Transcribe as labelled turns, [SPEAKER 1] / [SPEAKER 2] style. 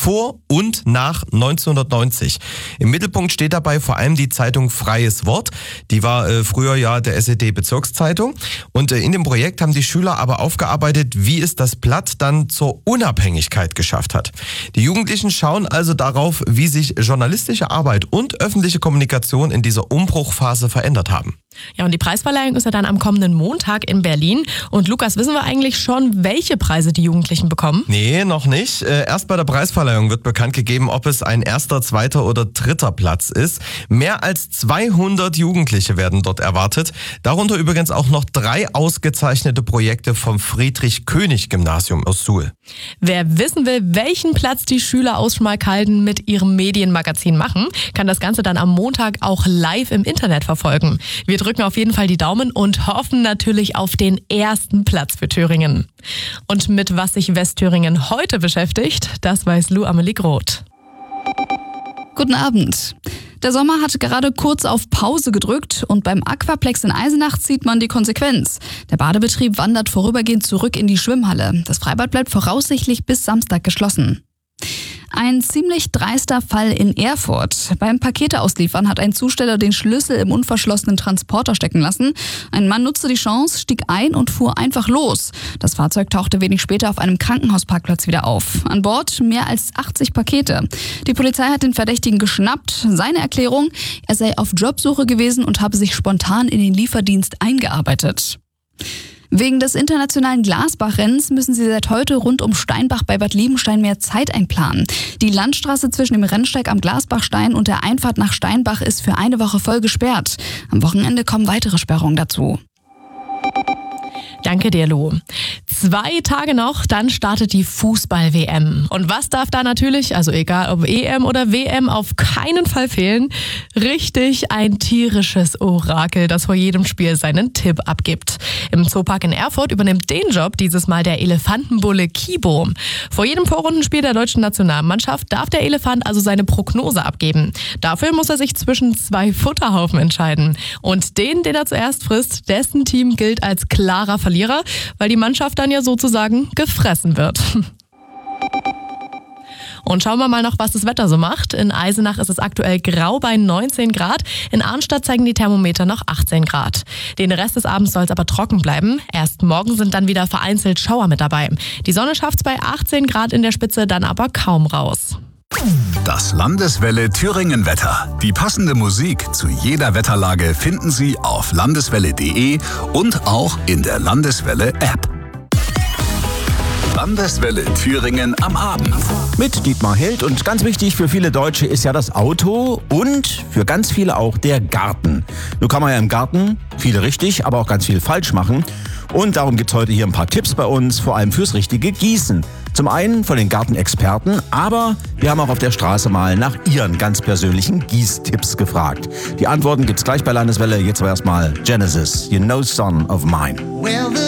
[SPEAKER 1] vor und nach 1990. Im Mittelpunkt steht dabei vor allem die Zeitung Freies Wort. Die war früher ja der SED-Bezirkszeitung. Und in dem Projekt haben die Schüler aber aufgearbeitet, wie es das Blatt dann zur Unabhängigkeit geschafft hat. Die Jugendlichen schauen also darauf, wie sich journalistische Arbeit und öffentliche Kommunikation in dieser Umbruchphase verändert haben.
[SPEAKER 2] Ja, und die Preisverleihung ist ja dann am kommenden Montag in Berlin. Und Lukas, wissen wir eigentlich schon, welche Preise die Jugendlichen bekommen?
[SPEAKER 1] Nee, noch nicht. Erst bei der Preisverleihung wird bekannt gegeben, ob es ein 1., 2. oder 3. Platz ist. Mehr als 200 Jugendliche werden dort erwartet. Darunter übrigens auch noch 3 ausgezeichnete Projekte vom Friedrich-König-Gymnasium aus Suhl.
[SPEAKER 2] Wer wissen will, welchen Platz die Schüler aus Schmalkalden mit ihrem Medienmagazin machen, kann das Ganze dann am Montag auch live im Internet verfolgen. Wir drücken auf jeden Fall die Daumen und hoffen natürlich auf den ersten Platz für Thüringen. Und mit was sich Westthüringen heute beschäftigt, das weiß Lou Amelie Groth.
[SPEAKER 3] Guten Abend. Der Sommer hat gerade kurz auf Pause gedrückt und beim Aquaplex in Eisenach zieht man die Konsequenz. Der Badebetrieb wandert vorübergehend zurück in die Schwimmhalle. Das Freibad bleibt voraussichtlich bis Samstag geschlossen. Ein ziemlich dreister Fall in Erfurt. Beim Pakete ausliefern hat ein Zusteller den Schlüssel im unverschlossenen Transporter stecken lassen. Ein Mann nutzte die Chance, stieg ein und fuhr einfach los. Das Fahrzeug tauchte wenig später auf einem Krankenhausparkplatz wieder auf. An Bord mehr als 80 Pakete. Die Polizei hat den Verdächtigen geschnappt. Seine Erklärung: Er sei auf Jobsuche gewesen und habe sich spontan in den Lieferdienst eingearbeitet. Wegen des internationalen Glasbach-Rennens müssen sie seit heute rund um Steinbach bei Bad Liebenstein mehr Zeit einplanen. Die Landstraße zwischen dem Rennsteig am Glasbachstein und der Einfahrt nach Steinbach ist für eine Woche voll gesperrt. Am Wochenende kommen weitere Sperrungen dazu.
[SPEAKER 2] Danke dir, Lo. 2 Tage noch, dann startet die Fußball-WM. Und was darf da natürlich, also egal ob EM oder WM, auf keinen Fall fehlen? Richtig, ein tierisches Orakel, das vor jedem Spiel seinen Tipp abgibt. Im Zoopark in Erfurt übernimmt den Job dieses Mal der Elefantenbulle Kibo. Vor jedem Vorrundenspiel der deutschen Nationalmannschaft darf der Elefant also seine Prognose abgeben. Dafür muss er sich zwischen 2 Futterhaufen entscheiden. Und den er zuerst frisst, dessen Team gilt als klarer Verlierer, weil die Mannschaft dann ja sozusagen gefressen wird. Und schauen wir mal noch, was das Wetter so macht. In Eisenach ist es aktuell grau bei 19 Grad. In Arnstadt zeigen die Thermometer noch 18 Grad. Den Rest des Abends soll es aber trocken bleiben. Erst morgen sind dann wieder vereinzelt Schauer mit dabei. Die Sonne schafft's bei 18 Grad in der Spitze dann aber kaum raus.
[SPEAKER 4] Das Landeswelle Thüringen Wetter. Die passende Musik zu jeder Wetterlage finden Sie auf landeswelle.de und auch in der Landeswelle App. Landeswelle Thüringen am Abend.
[SPEAKER 5] Mit Dietmar Hild, und ganz wichtig für viele Deutsche ist ja das Auto und für ganz viele auch der Garten. Nun kann man ja im Garten viele richtig, aber auch ganz viel falsch machen. Und darum gibt's heute hier ein paar Tipps bei uns, vor allem fürs richtige Gießen. Zum einen von den Gartenexperten, aber wir haben auch auf der Straße mal nach Ihren ganz persönlichen Gießtipps gefragt. Die Antworten gibt's gleich bei Landeswelle. Jetzt aber erstmal Genesis, You Know Son of Mine.
[SPEAKER 6] Well,